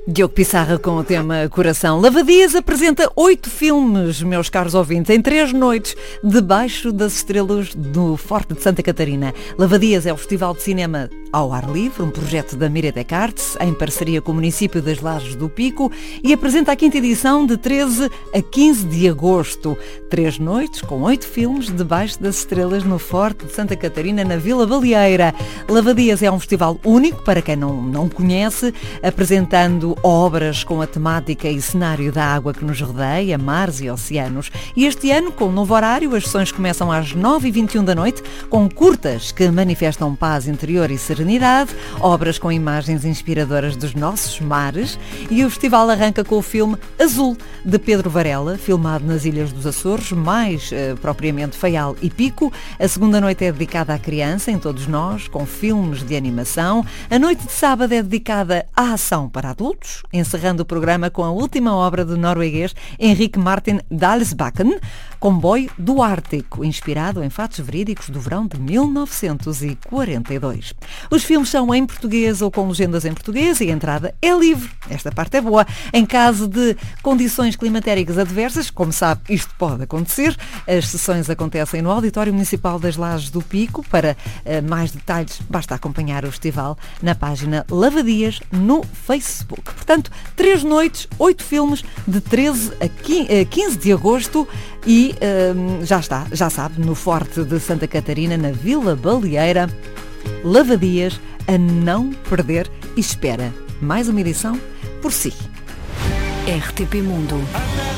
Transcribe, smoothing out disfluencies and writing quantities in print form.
Diogo Pissarra com o tema Coração. Lavadias apresenta 8 filmes, meus caros ouvintes, em 3 noites, debaixo das estrelas do Forte de Santa Catarina. Lavadias é o festival de cinema ao ar livre, um projeto da Miradec Arts, em parceria com o município das Lajes do Pico, e apresenta a 5ª edição de 13 a 15 de agosto. 3 noites com 8 filmes debaixo das estrelas no Forte de Santa Catarina, na Vila Baleeira. Lavadias é um festival único, para quem não conhece, apresentando obras com a temática e cenário da água que nos rodeia, mares e oceanos. E este ano, com um novo horário, as sessões começam às 9h21 da noite, com curtas que manifestam paz interior e serenidade, obras com imagens inspiradoras dos nossos mares, e o festival arranca com o filme Azul, de Pedro Varela, filmado nas Ilhas dos Açores, mais propriamente Faial e Pico. A segunda noite é dedicada à criança, em Todos Nós, com filmes de animação. A noite de sábado é dedicada à ação para adultos, encerrando o programa com a última obra do norueguês Henrik Martin Dalsbakken, Comboio do Ártico, inspirado em fatos verídicos do verão de 1942. Os filmes são em português ou com legendas em português e a entrada é livre. Esta parte é boa. Em caso de condições climatéricas adversas, como sabe, isto pode acontecer, as sessões acontecem no Auditório Municipal das Lajes do Pico. Para mais detalhes, basta acompanhar o festival na página Lavadias no Facebook. Portanto, 3 noites, 8 filmes, de 13 a 15 de agosto e já sabe, no Forte de Santa Catarina, na Vila Baleeira. Lavadias a não perder e espera mais uma edição por si. RTP Mundo.